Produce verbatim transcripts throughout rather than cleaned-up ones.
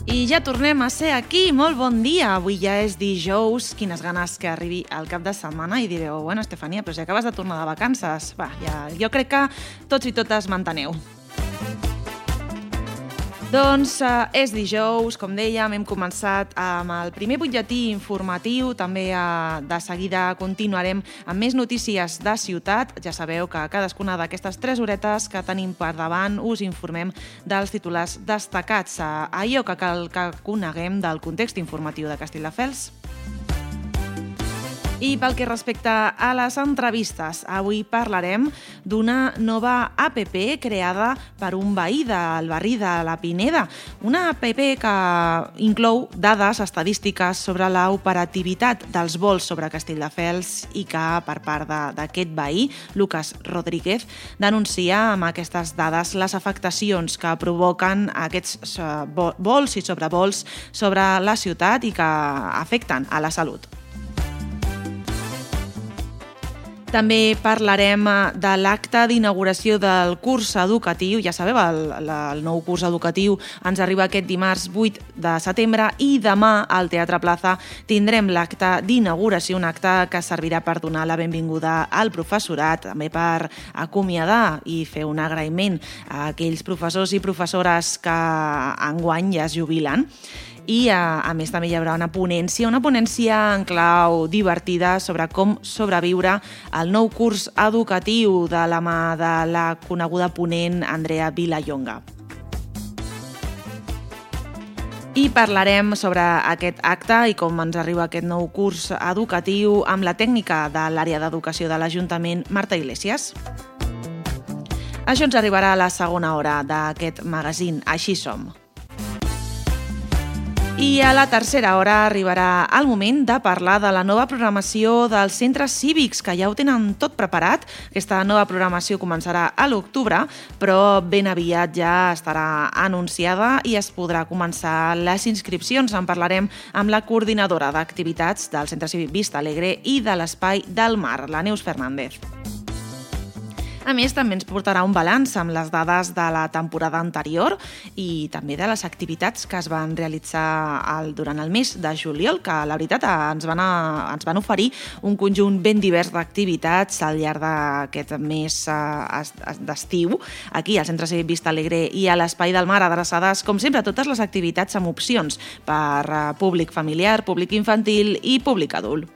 I ja tornem a ser aquí, molt bon dia. Avui ja és dijous, quines ganes que arribi el cap de setmana i direu, bueno, Estefania, però si acabes de tornar de vacances. Va, ja, jo crec que tots i totes m'enteneu. Doncs eh, és dijous, com dèiem, hem començat amb el primer butlletí informatiu, també eh, de seguida continuarem amb més notícies de ciutat. Ja sabeu que cadascuna d'aquestes tres horetes que tenim per davant us informem dels titulars destacats, eh, allò que cal que coneguem del context informatiu de Castelldefels. I pel que respecta a les entrevistes, avui parlarem d'una nova app creada per un veí del barri de la Pineda. Una app que inclou dades estadístiques sobre l'operativitat dels vols sobre Castelldefels i que, per part d'aquest veí, Lucas Rodríguez, denuncia amb aquestes dades les afectacions que provoquen aquests vols i sobrevols sobre la ciutat i que afecten a la salut. També parlarem de l'acte d'inauguració del curs educatiu. Ja sabeu, el, el nou curs educatiu ens arriba aquest dimarts vuit de setembre i demà al Teatre Plaza tindrem l'acte d'inauguració, un acte que servirà per donar la benvinguda al professorat, també per acomiadar i fer un agraïment a aquells professors i professores que enguany ja es jubilen. I, a, a més, també hi haurà una ponència, una ponència en clau divertida sobre com sobreviure al nou curs educatiu de la mà de la coneguda ponent Andrea Vilallonga. I parlarem sobre aquest acte i com ens arriba aquest nou curs educatiu amb la tècnica de l'àrea d'educació de l'Ajuntament, Marta Iglesias. Això ens arribarà a la segona hora d'aquest magazín Així som. I a la tercera hora arribarà el moment de parlar de la nova programació dels centres cívics, que ja ho tenen tot preparat. Aquesta nova programació començarà a l'octubre, però ben aviat ja estarà anunciada i es podrà començar les inscripcions. En parlarem amb la coordinadora d'activitats del Centre Cívic Vista Alegre i de l'Espai del Mar, la Neus Fernández. A més, també ens portarà un balanç amb les dades de la temporada anterior i també de les activitats que es van realitzar el, durant el mes de juliol, que la veritat ens van, a, ens van oferir un conjunt ben divers d'activitats al llarg d'aquest mes eh, d'estiu, aquí al Centre Cívic Vista Alegre i a l'Espai del Mar, adreçades, com sempre, a totes les activitats amb opcions per eh, públic familiar, públic infantil i públic adult.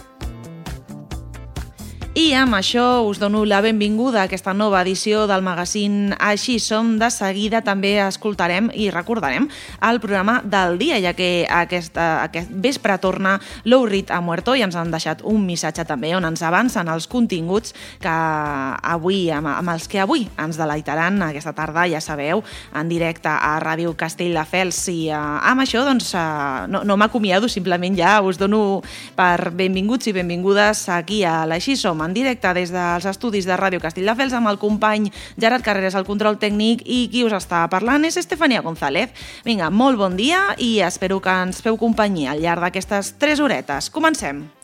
I amb això us dono la benvinguda a aquesta nova edició del magazín Així som. De seguida també escoltarem i recordarem el programa del dia, ja que aquest, aquest vespre torna Low Read a Muerto i ens han deixat un missatge també on ens avancen els continguts que avui, amb, amb els que avui ens deleitaran aquesta tarda, ja sabeu, en directe a Ràdio Castelldefels. I uh, amb això doncs, uh, no, no m'acomiado, simplement ja us dono per benvinguts i benvingudes aquí a l'Així som, en directe des dels estudis de Ràdio Castelldefels amb el company Gerard Carreras al control tècnic i qui us està parlant és Estefania González. Vinga, molt bon dia i espero que ens feu companyia al llarg d'aquestes tres horetes. Comencem!